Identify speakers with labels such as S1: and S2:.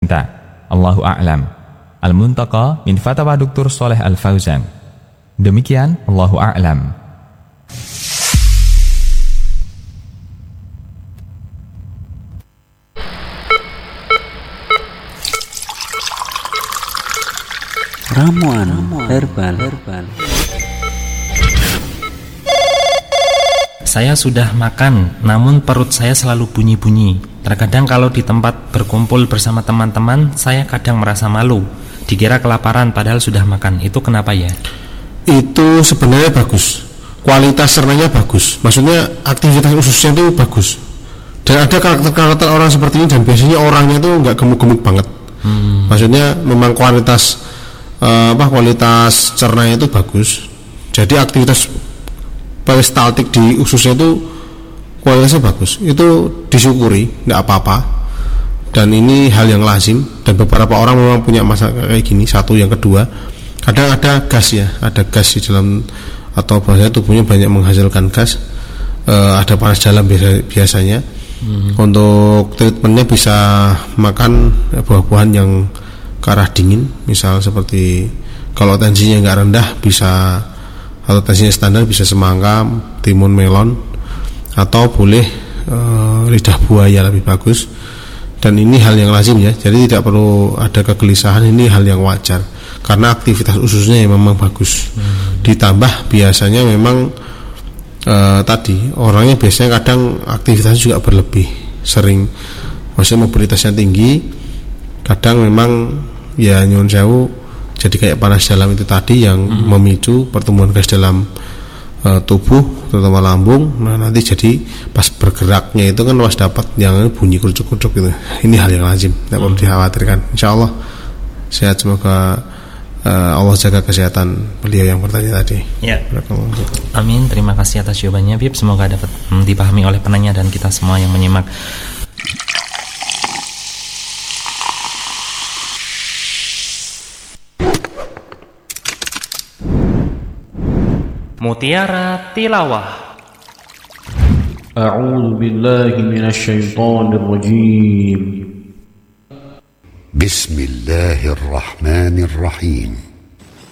S1: Allahu a'lam. Al-Muntaqa min Fatawa Dr. Shalih Al-Fauzan. Demikian, Allahu a'lam.
S2: Ramuan herbal.
S3: Saya sudah makan, namun perut saya selalu bunyi-bunyi. Terkadang kalau di tempat berkumpul bersama teman-teman, saya kadang merasa malu. Dikira kelaparan padahal sudah makan. Itu kenapa ya?
S4: Itu sebenarnya bagus. Kualitas cernanya bagus. Maksudnya aktivitas ususnya itu bagus. Dan ada karakter-karakter orang seperti ini, dan biasanya orangnya itu nggak gemuk-gemuk banget. Maksudnya memang kualitas kualitas cernanya itu bagus. Jadi aktivitas peristaltik di ususnya itu kualitasnya bagus. Itu disyukuri, nggak apa-apa. Dan ini hal yang lazim. Dan beberapa orang memang punya masalah kayak gini. Satu, yang kedua, kadang ada gas ya, ada gas di dalam, atau bahasanya tubuhnya banyak menghasilkan gas. Ada panas dalam biasanya. Untuk treatmentnya bisa makan buah-buahan yang ke arah dingin, misal seperti kalau tensinya nggak rendah bisa, atau tensinya standar bisa semangka, timun, melon, atau boleh lidah buaya lebih bagus. Dan ini hal yang lazim ya, jadi tidak perlu ada kegelisahan, ini hal yang wajar karena aktivitas ususnya yang memang bagus. Ditambah biasanya memang tadi orangnya biasanya kadang aktivitasnya juga berlebih, sering, maksudnya mobilitasnya tinggi. Kadang memang ya nyuwun sewu, jadi kayak panas dalam itu tadi yang memicu pertumbuhan gas dalam tubuh, terutama lambung. Nah nanti jadi pas bergeraknya itu kan pas dapat yang bunyi kerucuk-kerucuk gitu. Ini hal yang lazim, tidak perlu dikhawatirkan. Insyaallah sehat, semoga Allah jaga kesehatan beliau yang bertanya tadi.
S3: Ya. Amin. Terima kasih atas jawabannya, Bib. Semoga dapat dipahami oleh penanya dan kita semua yang menyimak. Mutiara Tilawah.
S5: A'udzu billahi minasyaitonir rajim.
S6: Bismillahirrahmanirrahim.